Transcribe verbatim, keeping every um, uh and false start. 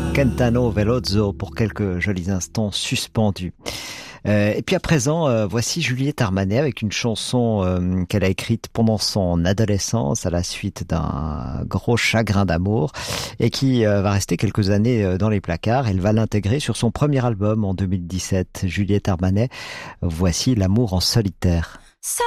Caetano Veloso pour quelques jolis instants suspendus. Euh, et puis à présent, euh, voici Juliette Armanet avec une chanson euh, qu'elle a écrite pendant son adolescence à la suite d'un gros chagrin d'amour et qui euh, va rester quelques années euh, dans les placards. Elle va l'intégrer sur son premier album en deux mille dix-sept. Juliette Armanet, voici L'amour en solitaire.